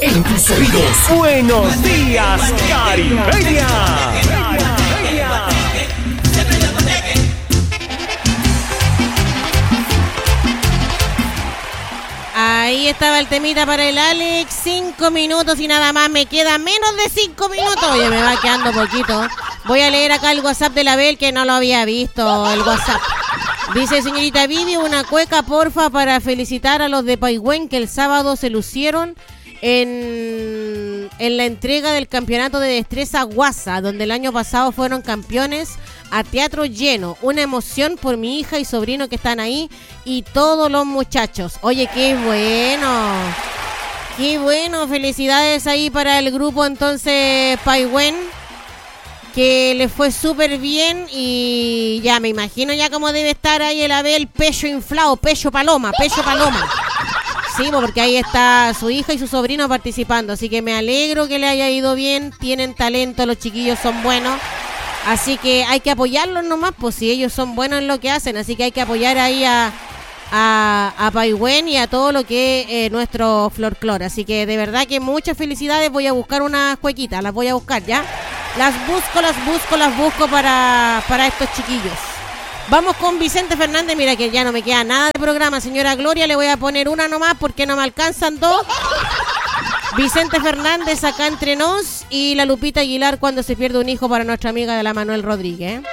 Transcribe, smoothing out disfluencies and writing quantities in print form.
en tus oídos. Buenos días, Caribeña. Ahí estaba el temita para el Alex. 5 minutos y nada más. Me queda menos de 5 minutos. Oye, me va quedando poquito. Voy a leer acá el WhatsApp de la Bel, que no lo había visto, el WhatsApp. Dice: señorita Vivi, una cueca porfa para felicitar a los de Paigüén que el sábado se lucieron en la entrega del campeonato de destreza Guasa, donde el año pasado fueron campeones a teatro lleno. Una emoción por mi hija y sobrino que están ahí y todos los muchachos. Oye, qué bueno. Qué bueno, felicidades ahí para el grupo entonces Paigüén, que le fue súper bien. Y ya me imagino ya cómo debe estar ahí el Abel, pecho inflado, pecho paloma. Sí, porque ahí está su hija y su sobrino participando, así que me alegro que le haya ido bien. Tienen talento, los chiquillos son buenos, así que hay que apoyarlos nomás, pues si ellos son buenos en lo que hacen, así que hay que apoyar ahí a Paigüén y a todo lo que es nuestro folclore. Así que de verdad que muchas felicidades. Voy a buscar unas cuequitas, las voy a buscar ya. Las busco para estos chiquillos. Vamos con Vicente Fernández. Mira que ya no me queda nada de programa, señora Gloria. Le voy a poner una nomás porque no me alcanzan dos. Vicente Fernández, acá entre nos, y la Lupita Aguilar, cuando se pierde un hijo, para nuestra amiga de la Manuel Rodríguez.